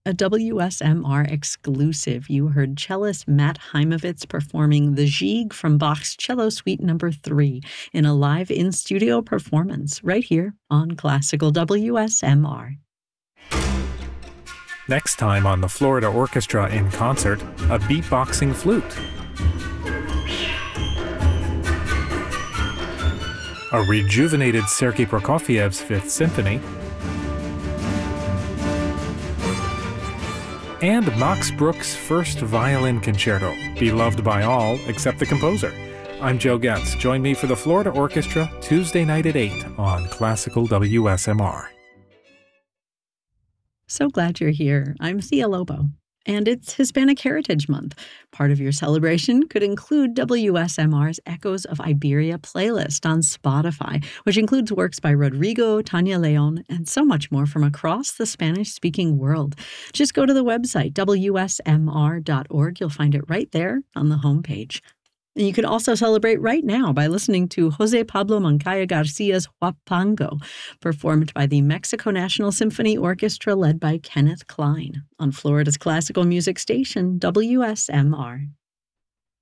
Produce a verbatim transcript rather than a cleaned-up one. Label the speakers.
Speaker 1: A W S M R exclusive. You heard cellist Matt Heimovitz performing the Gigue from Bach's Cello Suite Number three in a live in-studio performance right here on Classical W S M R.
Speaker 2: Next time on the Florida Orchestra in concert, a beatboxing flute. A rejuvenated Sergei Prokofiev's Fifth Symphony. And Max Bruch's first violin concerto, beloved by all except the composer. I'm Joe Getz. Join me for the Florida Orchestra Tuesday night at eight on Classical W S M R.
Speaker 1: So glad you're here. I'm Thea Lobo, and it's Hispanic Heritage Month. Part of your celebration could include W S M R's Echoes of Iberia playlist on Spotify, which includes works by Rodrigo, Tanya Leon, and so much more from across the Spanish-speaking world. Just go to the website, W S M R dot org. You'll find it right there on the homepage. And you can also celebrate right now by listening to Jose Pablo Moncaya Garcia's Huapango, performed by the Mexico National Symphony Orchestra led by Kenneth Klein on Florida's classical music station, W S M R.